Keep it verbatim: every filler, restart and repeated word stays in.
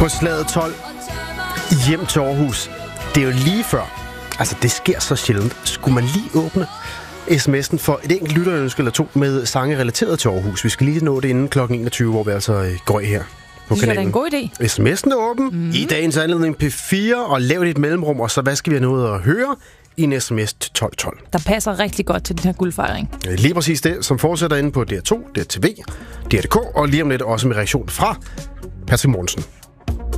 på slaget tolv. Hjem til Aarhus. Det er jo lige før. Altså, det sker så sjældent. Skulle man lige åbne sms'en for et enkelt lytterønske eller to med sange relateret til Aarhus? Vi skal lige nå det inden klokken enogtyve, hvor vi altså går i her på kanalen. Det er en god idé. sms'en er åben. Mm. I dagens anledning P fire, og lav et mellemrum, og så hvad skal vi have noget at høre i en sms til tolv tolv. Der passer rigtig godt til den her guldfejring. Lige præcis det, som fortsætter inde på D R to, D R T V, D R K, og lige om lidt også med reaktion fra Patrick Mortensen.